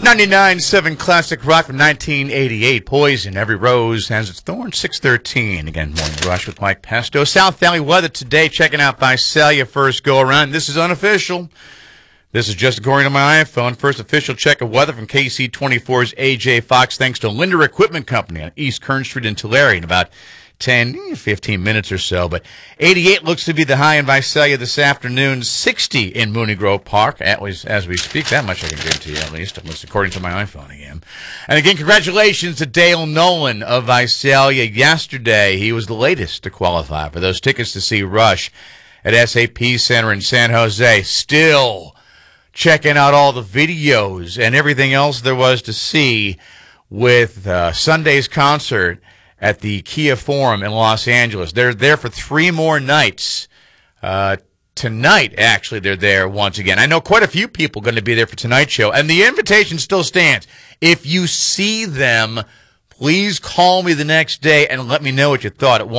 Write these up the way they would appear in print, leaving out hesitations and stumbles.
99.7 Classic Rock from 1988. Poison, Every Rose Has Its Thorn. 6:13. Again, Morning Rush with Mike Pesto. South Valley weather today. Checking out Visalia first go around. This is unofficial. This is just according to my iPhone. First official check of weather from KC24's AJ Fox. Thanks to Linder Equipment Company on East Kern Street in Tulare in about 15 minutes or so. But 88 looks to be the high in Visalia this afternoon. 60 in Mooney Grove Park as we speak. That much I can guarantee you, at least according to my iPhone again. And again, congratulations to Dale Nolan of Visalia. Yesterday, he was the latest to qualify for those tickets to see Rush at SAP Center in San Jose. Still checking out all the videos and everything else there was to see with Sunday's concert at the Kia Forum in Los Angeles. They're there for 3 more nights. Tonight, actually, they're there once again. I know quite a few people going to be there for tonight's show, and the invitation still stands. If you see them, please call me the next day and let me know what you thought at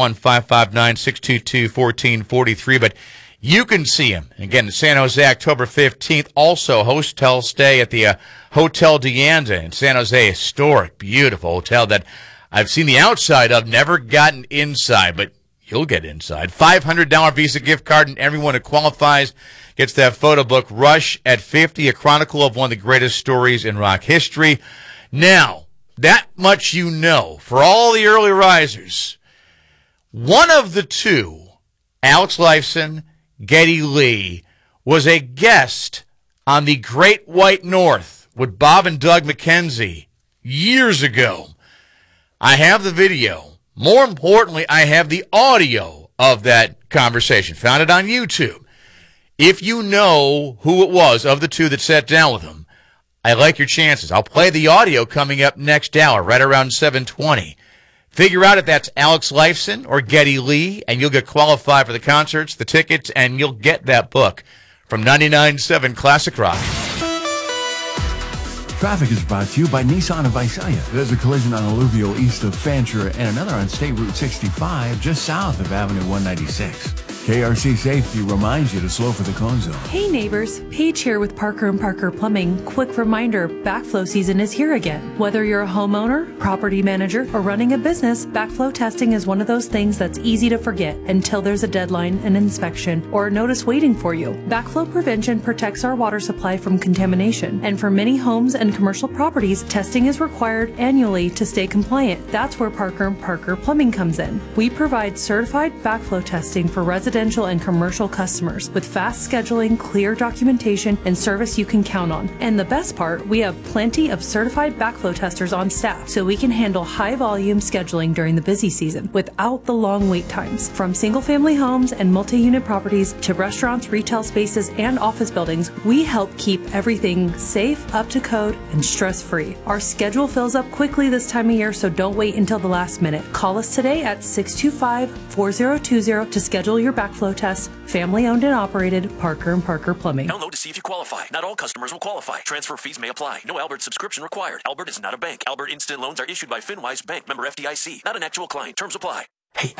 1-559-622-1443. But you can see him. Again, in San Jose, October 15th. Also, hotel stay at the Hotel Deanda in San Jose. Historic, beautiful hotel that I've seen the outside of, never gotten inside, but you'll get inside. $500 Visa gift card, and everyone who qualifies gets that photo book, Rush at 50, a chronicle of one of the greatest stories in rock history. Now, that much you know. For all the early risers, one of the two, Alex Lifeson, Geddy Lee, was a guest on the Great White North with Bob and Doug McKenzie years ago. I have the video. More importantly, I have the audio of that conversation. Found it on YouTube. If you know who it was of the two that sat down with him, I like your chances. I'll play the audio coming up next hour, right around 7:20. Figure out if that's Alex Lifeson or Geddy Lee, and you'll get qualified for the concerts, the tickets, and you'll get that book from 99.7 Classic Rock. Traffic is brought to you by Nissan of Visalia. There's a collision on Alluvial east of Fancher and another on State Route 65 just south of Avenue 196. KRC Safety reminds you to slow for the cone zone. Hey neighbors, Paige here with Parker & Parker Plumbing. Quick reminder, backflow season is here again. Whether you're a homeowner, property manager, or running a business, backflow testing is one of those things that's easy to forget until there's a deadline, an inspection, or a notice waiting for you. Backflow prevention protects our water supply from contamination, and for many homes and commercial properties, testing is required annually to stay compliant. That's where Parker & Parker Plumbing comes in. We provide certified backflow testing for residential and commercial customers with fast scheduling, clear documentation, and service you can count on. And the best part, we have plenty of certified backflow testers on staff so we can handle high volume scheduling during the busy season without the long wait times. From single family homes and multi-unit properties to restaurants, retail spaces, and office buildings, we help keep everything safe, up to code, and stress-free. Our schedule fills up quickly this time of year, so don't wait until the last minute. Call us today at 625-4020 to schedule your backflow test. Family owned and operated, Parker & Parker Plumbing. Download to see if you qualify. Not all customers will qualify. Transfer fees may apply. No Albert subscription required. Albert is not a bank. Albert Instant Loans are issued by FinWise Bank, member FDIC. Not an actual client. Terms apply. Hey,